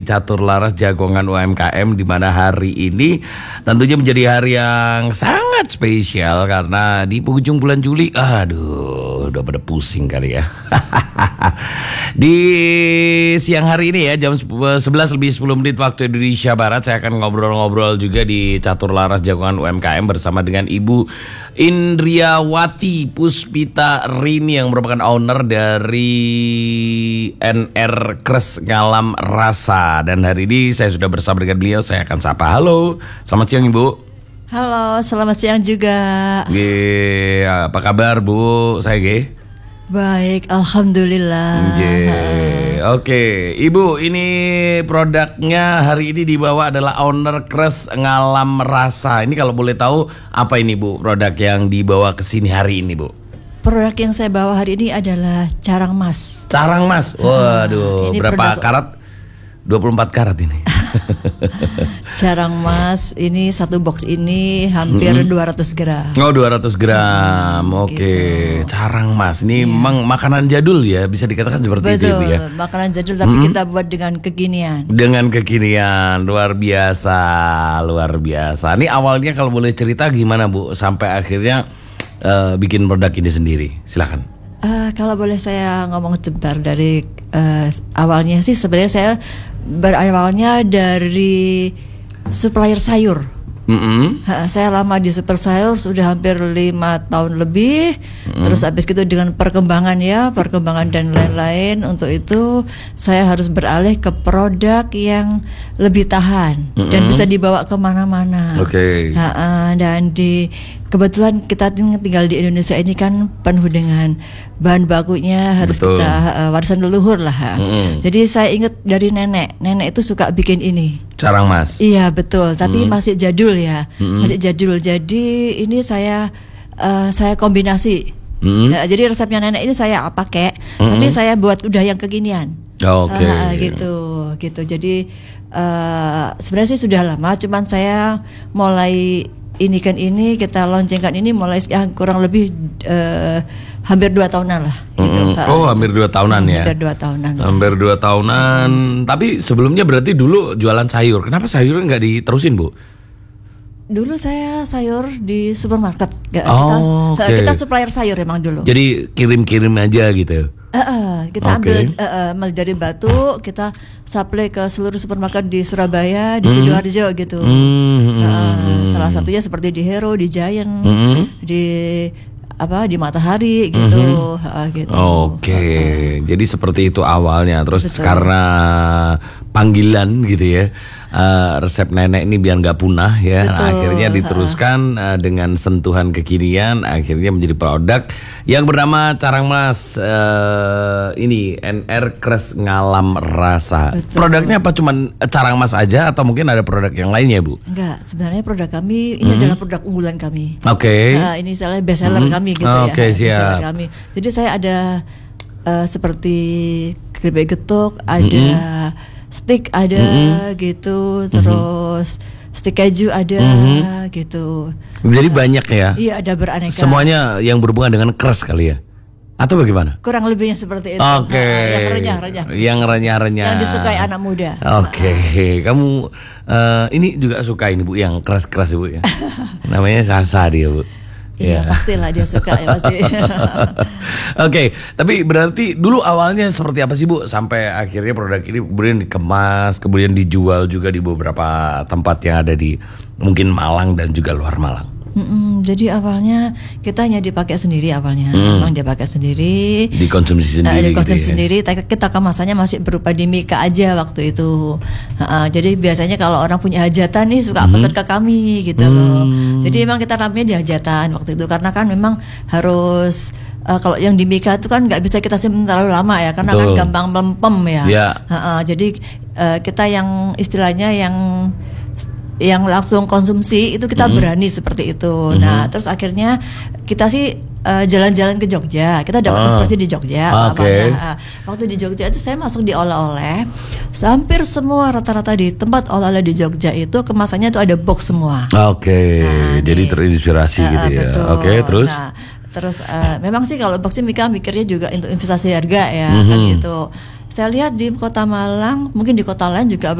Catur Laras Jagongan UMKM, di mana hari ini tentunya menjadi hari yang sangat spesial karena di penghujung bulan Juli, udah pada pusing kali ya. Di siang hari ini ya, jam 11:10 waktu Indonesia Barat, saya akan ngobrol-ngobrol juga di Catur Laras Jagongan UMKM bersama dengan Ibu Indriawati Puspita Rini yang merupakan owner dari NR Kres Ngalam Rasa. Dan hari ini saya sudah bersama dengan beliau, saya akan sapa. Halo, selamat siang Ibu. Halo, selamat siang juga. Apa kabar Bu? Saya baik, alhamdulillah. Oke, Ibu, ini produknya hari ini dibawa adalah Owner Kres Ngalam Rasa. Ini kalau boleh tahu apa ini Bu, produk yang dibawa ke sini hari ini Bu? Produk yang saya bawa hari ini adalah carang mas. Carang mas, waduh, berapa karat? 24 karat ini. Carang mas ini satu box ini hampir 200 gram. Oh, 200 gram. Oke. Gitu. Carang mas ini memang makanan jadul ya, bisa dikatakan seperti itu ya. Makanan jadul tapi kita buat dengan kekinian. Dengan kekinian, luar biasa, luar biasa. Ini awalnya kalau boleh cerita gimana Bu sampai akhirnya bikin produk ini sendiri? Silakan. Kalau boleh saya ngomong sebentar dari awalnya sih sebenarnya saya berawalnya dari supplier sayur. Saya lama di super sayur sudah hampir 5 tahun lebih. Terus habis itu dengan perkembangan dan lain-lain, untuk itu saya harus beralih ke produk yang lebih tahan dan bisa dibawa kemana-mana. Dan kebetulan kita tinggal di Indonesia ini kan penuh dengan bahan bakunya harus kita warisan leluhur lah. Jadi saya ingat dari nenek itu suka bikin ini. Carang mas. Iya betul, tapi masih jadul ya, masih jadul. Jadi ini saya kombinasi. Jadi resepnya nenek ini saya pakai, tapi saya buat udah yang kekinian. Gitu. Jadi sebenarnya sih sudah lama, cuman saya mulai ini kita launchingkan ini mulai kurang lebih hampir 2 tahunan lah gitu. Hampir 2 tahunan ya. Hampir 2 tahunan. Tapi sebelumnya berarti dulu jualan sayur. Kenapa sayurnya nggak diterusin Bu? Dulu saya sayur di supermarket. Kita supplier sayur emang dulu. Jadi kirim-kirim aja gitu. Kita ambil dari Batu, kita supply ke seluruh supermarket di Surabaya, di Sidoarjo gitu. Salah satunya seperti di Hero, di Giant, di Matahari gitu. Jadi seperti itu awalnya. Terus karena panggilan gitu ya, resep nenek ini biar nggak punah ya. Akhirnya diteruskan dengan sentuhan kekinian, akhirnya menjadi produk yang bernama Carang Mas. Ini NR Kres Ngalam Rasa. Produknya apa, cuman Carang Mas aja atau mungkin ada produk yang lainnya Bu? Enggak, sebenarnya produk kami ini adalah produk unggulan kami. Ini istilahnya best seller kami gitu ya. Siap. Kami. Jadi saya ada seperti keripik getuk, ada stick ada gitu, terus stick keju ada gitu. Jadi banyak ya? Iya, ada beraneka. Semuanya yang berhubungan dengan keras kali ya? Atau bagaimana? Kurang lebihnya seperti itu. Yang renyah-renyah. Yang renyah-renyah. Yang disukai anak muda. Kamu ini juga suka ini Bu, yang keras-keras Bu ya? Namanya Sasa dia Bu. Iya, pastilah dia suka ya pasti. Tapi berarti dulu awalnya seperti apa sih Bu sampai akhirnya produk ini kemudian dikemas, kemudian dijual juga di beberapa tempat yang ada di mungkin Malang dan juga luar Malang? Jadi awalnya kita hanya dipakai sendiri awalnya, memang dipakai sendiri, dikonsumsi sendiri. Sendiri. Kita kemasannya masih berupa di mika aja waktu itu. Jadi biasanya kalau orang punya hajatan nih suka pesan ke kami gitu loh. Jadi memang kita ramenya di hajatan waktu itu karena kan memang harus kalau yang di mika itu kan nggak bisa kita simpan terlalu lama ya karena kan gampang melempem ya. Jadi kita yang istilahnya yang langsung konsumsi itu kita berani seperti itu. Nah terus akhirnya kita sih jalan-jalan ke Jogja. Kita dapat inspirasi di Jogja. Waktu di Jogja itu saya masuk di oleh-oleh. Hampir semua rata-rata di tempat oleh-oleh di Jogja itu kemasannya itu ada box semua. Jadi terinspirasi gitu ya. Betul. Terus? Terus memang sih kalau boxing Mika mikirnya juga untuk investasi harga ya kan gitu. Saya lihat di Kota Malang, mungkin di kota lain juga